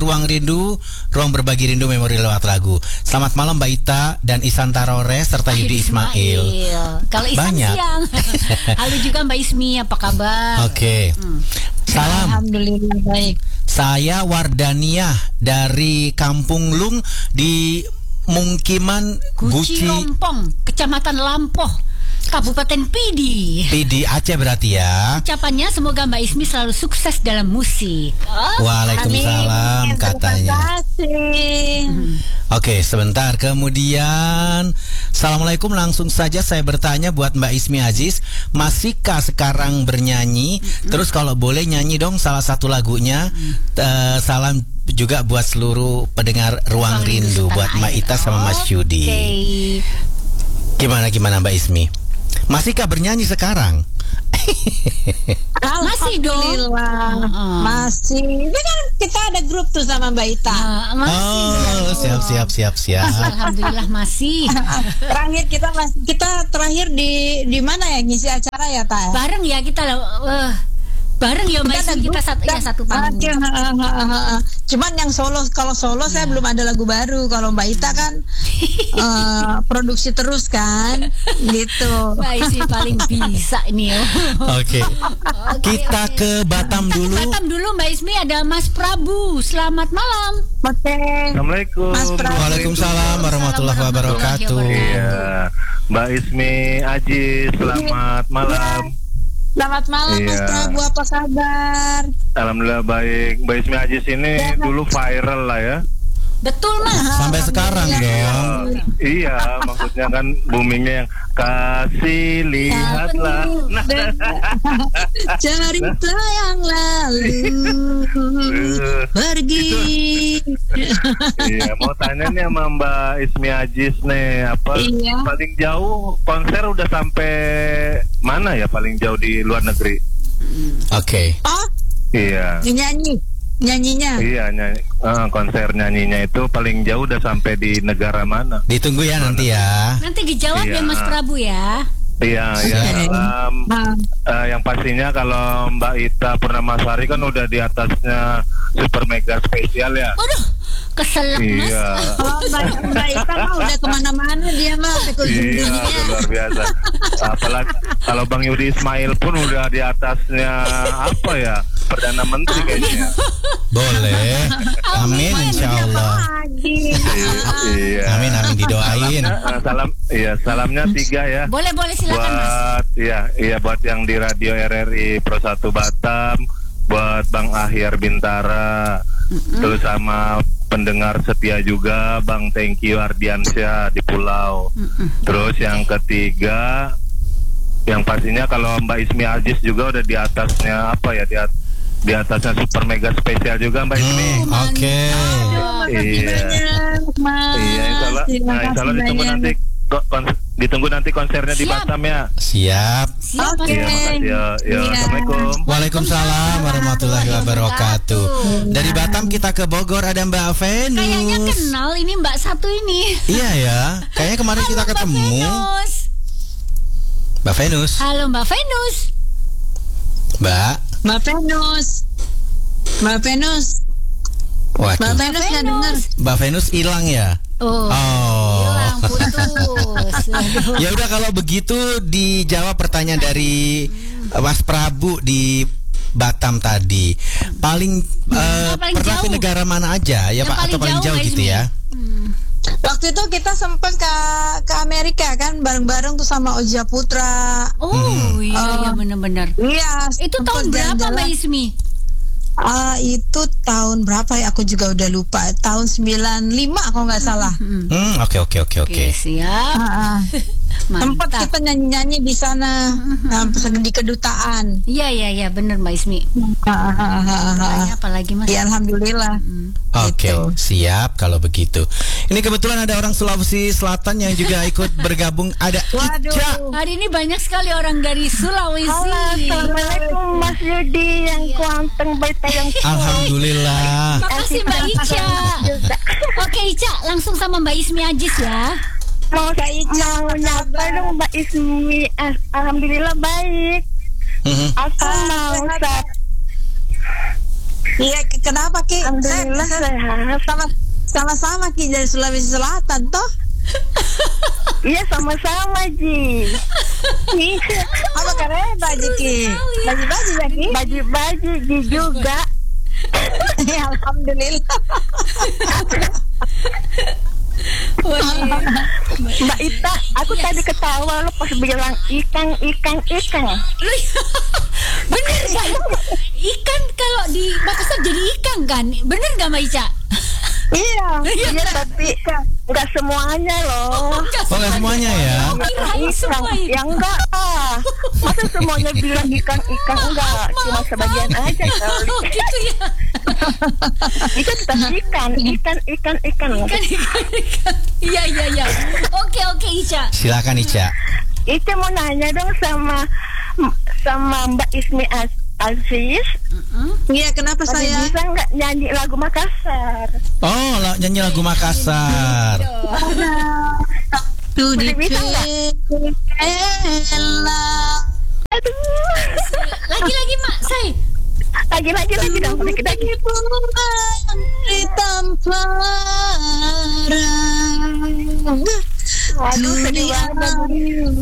Ruang Rindu, ruang berbagi rindu memori lewat lagu. Selamat malam Mbak Ita dan Isan Tarore serta Yudi Ismail. Kalau Isan banyak. Siang. Halo juga Mbak Ismi, apa kabar? Oke. Salam. Alhamdulillah baik. Saya Wardania dari Kampung Lung di Mungkiman Guci Guci Lompong, Kecamatan Lampoh, Kabupaten Pidi. Pidi Aceh berarti ya. Ucapannya semoga Mbak Ismi selalu sukses dalam musik. Waalaikumsalam katanya. Terima kasih. Oke, sebentar. Kemudian Assalamualaikum, langsung saja saya bertanya buat Mbak Ismi Aziz, masihkah sekarang bernyanyi? Terus kalau boleh nyanyi dong salah satu lagunya. Salam juga buat seluruh pendengar Ruang Rindu, buat Mbak Ita sama Mas Yudi. Gimana Mbak Ismi? Masihkah bernyanyi sekarang? Masih dong. Alhamdulillah. Masih. Ini kan kita ada grup tuh sama Mbak Ita. Masih. Siap. Alhamdulillah masih. Terakhir kita terakhir di mana ya ngisi acara ya, Ta? Bareng ya kita bareng ya Mbak Ismi, kita satu panggung. Cuman yang solo, kalau solo saya belum ada lagu baru. Kalau Mbak Ita kan produksi terus kan, gitu. Mbak Ismi paling bisa ini ya. Oke. Kita ke Batam dulu. Batam dulu Mbak Ismi, ada Mas Prabu. Selamat malam. Oke. Assalamualaikum. Mas Prabu. Waalaikumsalam warahmatullahi wabarakatuh. Iya, Mbak Ismi Aji, selamat malam. Selamat malam Mas Prabu, apa kabar? Alhamdulillah baik. Mbak Ismi Aji sini dulu viral lah ya. Betul Mas. Sampai sekarang dong. Iya, maksudnya kan boomingnya yang kasih lihatlah. Nah, Cerita yang lalu pergi. iya, mau tanya nih sama Mbak Ismi Ajis nih, apa Iya. paling jauh konser udah sampai mana ya paling jauh di luar negeri? Oke. Oh, Iya. nyanyinya. Iya, konser nyanyinya itu paling jauh udah sampai di negara mana? Ditunggu ya nanti ya. Nanti dijawab Iya. ya Mas Prabu ya. Iya, ya. Yang pastinya kalau Mbak Ita Purnamasari kan udah di atasnya super mega spesial ya. Waduh, keselak Mas. Iya. Oh, Mbak Ita mah udah kemana-mana dia mah. Iya, luar biasa. Apalagi kalau Bang Yudi Ismail pun udah di atasnya apa ya? Perdana Menteri kayaknya. Boleh. Amin insyaallah. Iya. Amin didoain. Salamnya 3 ya. Boleh silakan Mas. Buat yang di radio RRI Pro 1 Batam, buat Bang Ahyar Bintara, terus sama pendengar setia juga Bang Thank you Ardiansyah di Pulau. Terus yang ketiga, yang pastinya kalau Mbak Ismi Aziz juga udah di atasnya apa ya, di atasnya super mega spesial juga Mbak Ismi. Oke. Iya. Iya, insyaallah ditunggu nanti konsernya di Siap. Batam ya. Siap. Siapa Oke. Iya, makasih ya. Assalamualaikum. Waalaikumsalam warahmatullahi wabarakatuh. Dari Batam kita ke Bogor, ada Mbak Venus. Kayaknya kenal ini Mbak satu ini. Iya ya. Kayaknya kemarin kita Halo, ketemu. Mbak Venus. Mbak Venus. Halo Mbak Venus. Mbak. Mbak Venus. Mbak Venus Waduh. nggak dengar. Mbak Venus hilang ya? Oh. Hilang putus. Ya udah kalau begitu dijawab pertanyaan dari Mas Prabu di Batam tadi. Paling paling pernah ke jauh. negara mana aja ya Yang Pak, atau paling paling jauh, jauh Mbak gitu Ismi. ya? Waktu itu kita sempat ke Amerika kan bareng-bareng tuh sama Oja Putra. Oh iya benar-benar. Iya. Itu tahun berapa Mbak Ismi? Itu tahun berapa ya? Aku juga udah lupa. Tahun 95 kalau nggak salah. Oke. Oke, siap. Tempat Mantap. kita nyanyi-nyanyi di sana, di kedutaan. Iya benar Mbak Ismi. Tanya apa lagi Mas? Ya alhamdulillah. Oke, Gitu. siap kalau begitu. Ini kebetulan ada orang Sulawesi Selatan yang juga ikut bergabung. Ada Waduh. Ica. Hari ini banyak sekali orang dari Sulawesi. Assalamualaikum Mas Yudi yang kuanteng baik yang Alhamdulillah. Makasih Mbak Ica. Oke Ica, langsung sama Mbak Ismi Ajis ya. mau nyapa dong Mbak Ismi. Alhamdulillah baik. Aku mau Iya, kenapa Ki? Alhamdulillah sehat. Sama-sama Ki dari Sulawesi Selatan toh. Iya sama-sama Ji. Apa keren baju Ki? Baju-baju ya Ki? Baju-baju Ji juga. Ya, alhamdulillah. Mbak Ita, aku tadi ketawa lo pas bilang ikan. Bener gak? Ikan kalau di Makassar jadi ikan kan? Bener gak Mbak Ica? Iya, tapi nggak semuanya loh. Oh, nggak semuanya ya? Kirain semua itu. Ya enggak lah. Masa semuanya bilang ikan enggak, cuma sebagian aja kali. Oh gitu ya. Ikan tetap ikan. Iya. Oke Ica. Silakan Ica. Ica mau nanya dong sama Mbak Ismi Aziz. Iya, kenapa saya? Bisa nggak nyanyi lagu Makassar? Oh, nyanyi lagu Makassar. Tuh di Bisa nggak? Aduh. Lagi Mak, say. Lagi dong, dikit. Hitam parang. Waduh, sedih banget.